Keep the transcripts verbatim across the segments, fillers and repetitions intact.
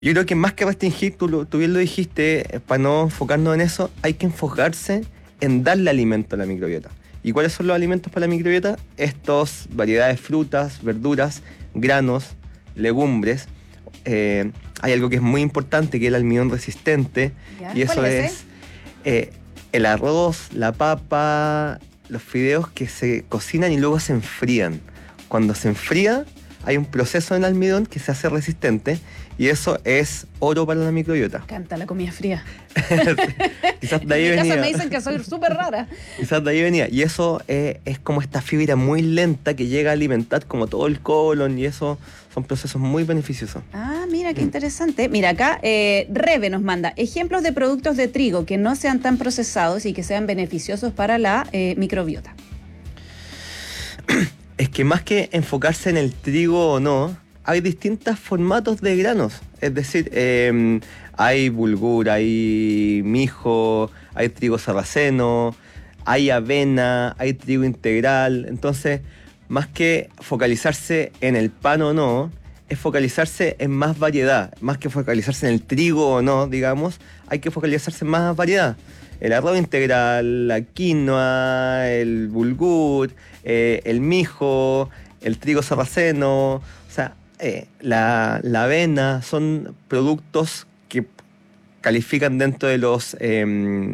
Yo creo que más que restringir, tú, lo- tú bien lo dijiste, eh, para no enfocarnos en eso, hay que enfocarse en darle alimento a la microbiota. ¿Y cuáles son los alimentos para la microbiota? Estos variedades de frutas, verduras, granos, legumbres. Eh, hay algo que es muy importante, que es el almidón resistente, ¿Ya? y eso ¿Cuál es es ese? eh, el arroz, la papa, los fideos que se cocinan y luego se enfrían. Cuando se enfría, hay un proceso en el almidón que se hace resistente y eso es oro para la microbiota. Canta la comida fría. Quizás de ahí En mi venía. casa me dicen que soy súper rara. Quizás de ahí venía. Y eso eh, es como esta fibra muy lenta que llega a alimentar como todo el colon, y eso son procesos muy beneficiosos. Ah, mira, qué interesante. Mira, acá eh, Rebe nos manda ejemplos de productos de trigo que no sean tan procesados y que sean beneficiosos para la eh, microbiota. Es que más que enfocarse en el trigo o no, hay distintos formatos de granos. Es decir, eh, hay bulgur, hay mijo, hay trigo sarraceno, hay avena, hay trigo integral. Entonces, más que focalizarse en el pan o no, es focalizarse en más variedad. Más que focalizarse en el trigo o no, digamos, hay que focalizarse en más variedad. El arroz integral, la quinoa, el bulgur, eh, el mijo, el trigo sarraceno, o sea, eh, la, la avena, son productos que califican dentro de los eh,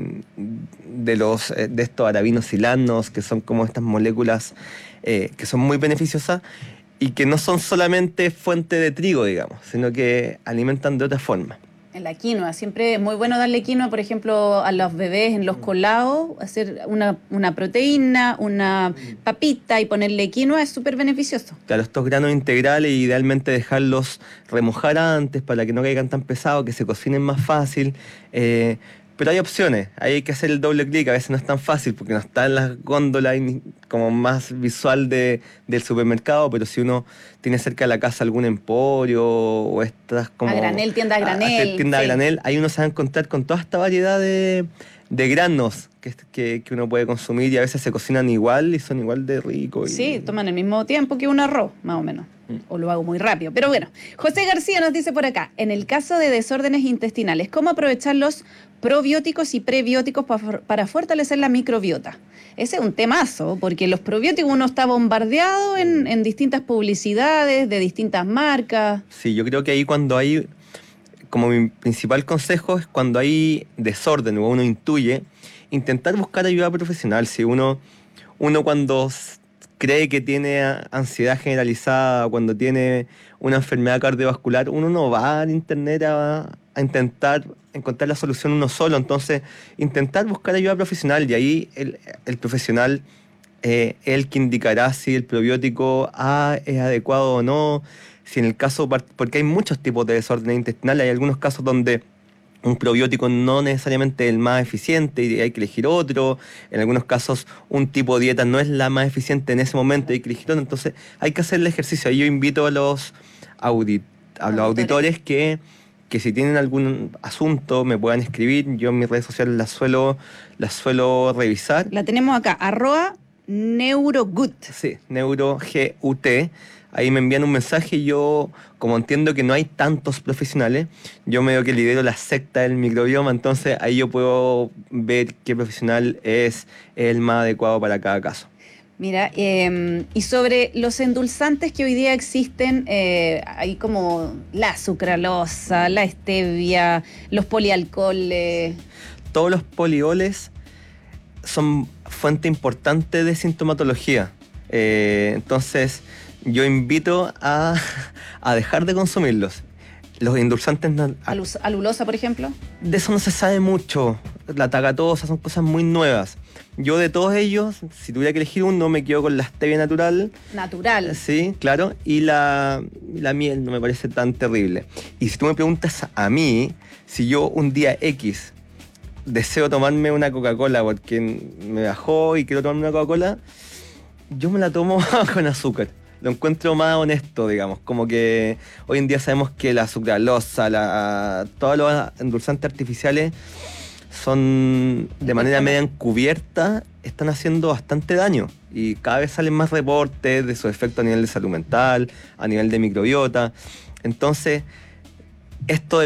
de los eh, de estos arabinosilanos, que son como estas moléculas eh, que son muy beneficiosas y que no son solamente fuente de trigo, digamos, sino que alimentan de otra forma. En la quinoa, siempre es muy bueno darle quinoa, por ejemplo, a los bebés en los colados, hacer una, una proteína, una papita y ponerle quinoa es súper beneficioso. Claro, estos granos integrales, idealmente dejarlos remojar antes para que no caigan tan pesados, que se cocinen más fácil. Eh, pero hay opciones, ahí hay que hacer el doble clic, a veces no es tan fácil porque no está en las góndolas y como más visual de, del supermercado, pero si uno tiene cerca de la casa algún emporio o estas como... A granel, tienda a granel, tienda a sí. granel, ahí uno se va a encontrar con toda esta variedad de, de granos que, que, que uno puede consumir, y a veces se cocinan igual y son igual de ricos. Y... Sí, toman el mismo tiempo que un arroz, más o menos. O lo hago muy rápido. Pero bueno, José García nos dice por acá, en el caso de desórdenes intestinales, ¿cómo aprovechar los probióticos y prebióticos pa- para fortalecer la microbiota? Ese es un temazo, porque los probióticos uno está bombardeado en, en distintas publicidades, de distintas marcas. Sí, yo creo que ahí cuando hay, como mi principal consejo es cuando hay desorden o uno intuye, intentar buscar ayuda profesional. Si uno, uno cuando s- cree que tiene a- ansiedad generalizada, cuando tiene una enfermedad cardiovascular, uno no va al internet a, a intentar encontrar la solución uno solo. Entonces, intentar buscar ayuda profesional, y ahí el, el profesional eh, el que indicará si el probiótico A es adecuado o no, si en el caso, par- porque hay muchos tipos de desórdenes intestinales, hay algunos casos donde un probiótico no necesariamente es el más eficiente y hay que elegir otro, en algunos casos un tipo de dieta no es la más eficiente en ese momento y hay que elegir otro, entonces hay que hacer el ejercicio. Ahí yo invito a los, audit a los Auditores. auditores que, que si tienen algún asunto me puedan escribir, yo en mis redes sociales las suelo, las suelo revisar. La tenemos acá, arroba neurogut. Sí, NeuroGUT. Ahí me envían un mensaje y yo, como entiendo que no hay tantos profesionales, yo medio que lidero la secta del microbioma, entonces ahí yo puedo ver qué profesional es el más adecuado para cada caso. Mira, eh, y sobre los endulzantes que hoy día existen, eh, hay como la sucralosa, la stevia, los polialcoholes. Todos los polioles son fuente importante de sintomatología. Eh, entonces, yo invito a, a dejar de consumirlos. Los endulzantes, na- Alus- alulosa, por ejemplo. de eso no se sabe mucho. La tagatosa, son cosas muy nuevas. Yo de todos ellos, si tuviera que elegir uno, me quedo con la stevia natural. Natural. Sí, claro. Y la, la miel no me parece tan terrible. Y si tú me preguntas a mí, si yo un día X deseo tomarme una Coca-Cola porque me bajó y quiero tomarme una Coca-Cola, yo me la tomo con azúcar. Lo encuentro más honesto, digamos. Como que hoy en día sabemos que la sucralosa, la, todos los endulzantes artificiales son de manera media encubierta, están haciendo bastante daño. Y cada vez salen más reportes de su efecto a nivel de salud mental, a nivel de microbiota. Entonces, esto